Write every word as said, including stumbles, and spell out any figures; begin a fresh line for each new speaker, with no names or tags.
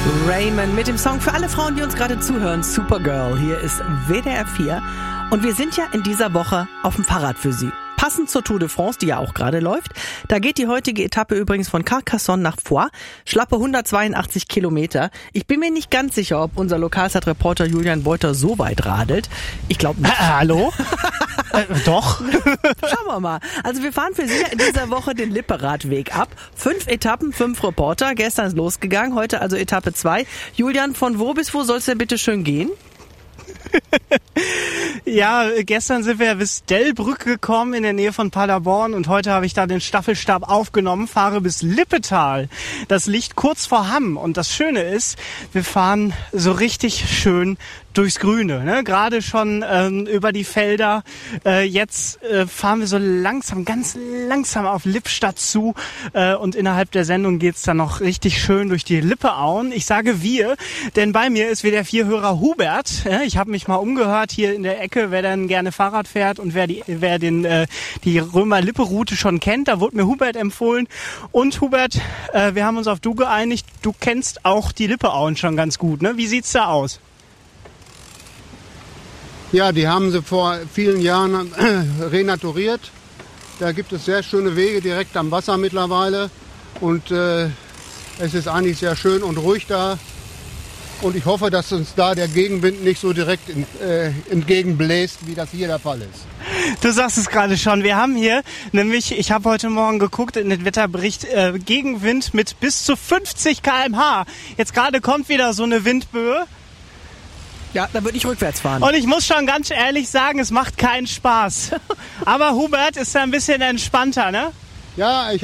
Raymond mit dem Song für alle Frauen, die uns gerade zuhören, Supergirl. Hier ist W D R vier und wir sind ja in dieser Woche auf dem Fahrrad für Sie. Passend zur Tour de France, die ja auch gerade läuft. Da geht die heutige Etappe übrigens von Carcassonne nach Foix. Schlappe hundertzweiundachtzig Kilometer. Ich bin mir nicht ganz sicher, ob unser Lokalzeitreporter Julian Beuter so weit radelt. Ich glaube nicht.
Äh, hallo? äh, doch.
Schauen wir mal. Also wir fahren für Sie in dieser Woche den Lipperadweg ab. Fünf Etappen, fünf Reporter. Gestern ist losgegangen, heute also Etappe zwei. Julian, von wo bis wo soll es denn bitte schön gehen?
Ja, gestern sind wir bis Delbrück gekommen in der Nähe von Paderborn und heute habe ich da den Staffelstab aufgenommen, fahre bis Lippetal. Das liegt kurz vor Hamm und das Schöne ist, wir fahren so richtig schön durchs Grüne, ne? Gerade schon ähm, über die Felder. Äh, jetzt äh, fahren wir so langsam, ganz langsam auf Lippstadt zu äh, und innerhalb der Sendung geht's dann noch richtig schön durch die Lippeauen. Ich sage wir, denn bei mir ist W D R vier Hörer Hubert. Ja, ich habe mich mal umgehört hier in der Ecke, wer dann gerne Fahrrad fährt und wer die, wer den äh, die Römer-Lippe-Route schon kennt. Da wurde mir Hubert empfohlen. Und Hubert, äh, wir haben uns auf du geeinigt. Du kennst auch die Lippeauen schon ganz gut, ne? Wie sieht's da aus?
Ja, die haben sie vor vielen Jahren äh, renaturiert. Da gibt es sehr schöne Wege direkt am Wasser mittlerweile. Und äh, es ist eigentlich sehr schön und ruhig da. Und ich hoffe, dass uns da der Gegenwind nicht so direkt in, äh, entgegenbläst, wie das hier der Fall ist.
Du sagst es gerade schon. Wir haben hier nämlich, ich habe heute Morgen geguckt in den Wetterbericht, äh, Gegenwind mit bis zu fünfzig Kilometer pro Stunde. Jetzt gerade kommt wieder so eine Windböe.
Ja, da würde ich rückwärts fahren.
Und ich muss schon ganz ehrlich sagen, es macht keinen Spaß. Aber Hubert ist da ein bisschen entspannter, ne?
Ja, ich